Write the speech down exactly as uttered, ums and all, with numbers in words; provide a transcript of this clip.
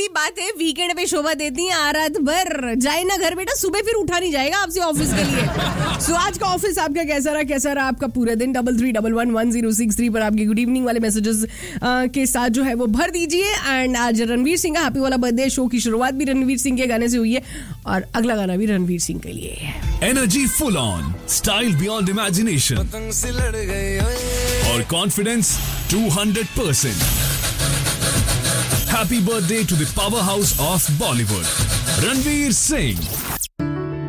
वाली बात है, वीकेंड पे शोभा देती है आ रात भर, जाए ना घर बेटा, सुबह फिर उठा नहीं जाएगा आपसे ऑफिस के लिए। सो so, आज का ऑफिस आपका कैसा रहा, कैसा रहा आपका पूरा दिन? Double three double one one zero six three पर आपके गुड इवनिंग वाले मैसेजेस के साथ जो है वो भर दीजिए। एंड आज रणवीर सिंह का हैप्पी वाला बर्थडे, शो की शुरुआत भी रणवीर सिंह के गाने से हुई है और अगला गाना भी रणवीर सिंह के लिए है। Energy full on, style beyond imagination और confidence two hundred percent. Happy birthday to the power house of Bollywood, Ranveer Singh.